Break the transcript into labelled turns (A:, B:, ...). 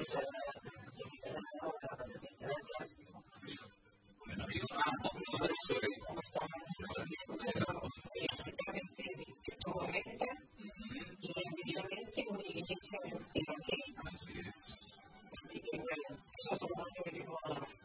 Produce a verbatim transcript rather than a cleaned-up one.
A: Así que bueno, esos son los datos que tengo